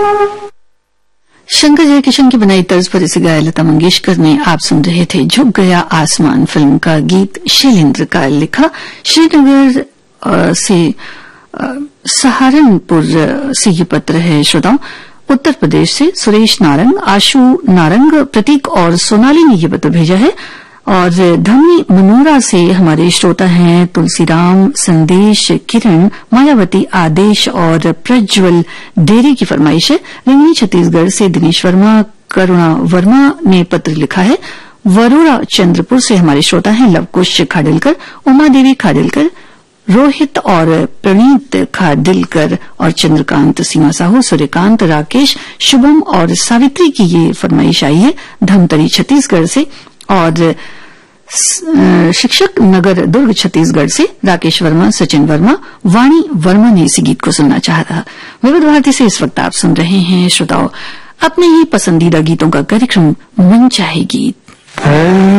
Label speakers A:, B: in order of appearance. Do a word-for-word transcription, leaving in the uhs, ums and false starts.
A: शंकर जयकिशन की बनाई तर्ज पर इसे गाया लता मंगेशकर ने। आप सुन रहे थे झुक गया आसमान फिल्म का गीत शैलेंद्र का लिखा। श्रीनगर से सहारनपुर से ये पत्र है श्रोताओं, उत्तर प्रदेश से सुरेश नारंग, आशु नारंग, प्रतीक और सोनाली ने ये पत्र भेजा है। और धमनी मनोरा से हमारे श्रोता हैं तुलसीराम, संदेश, किरण, मायावती, आदेश और प्रज्वल डेरी की फरमाइश है। रिंगनी छत्तीसगढ़ से दिनेश वर्मा, करुणा वर्मा ने पत्र लिखा है। वरोरा चंद्रपुर से हमारे श्रोता हैं लवकुश खाडिलकर, उमा देवी खाडिलकर, रोहित और प्रणीत खाडिलकर और चंद्रकांत, सीमा साहू, सूर्यकांत, राकेश, शुभम और सावित्री की ये फरमाइश आई है धमतरी छत्तीसगढ़ से। और शिक्षक नगर दुर्ग छत्तीसगढ़ से राकेश वर्मा, सचिन वर्मा, वाणी वर्मा ने इसी गीत को सुनना चाहा था। विविध भारती से इस वक्त आप सुन रहे हैं श्रोताओं अपने ही पसंदीदा गीतों का कार्यक्रम मन चाहे गीत।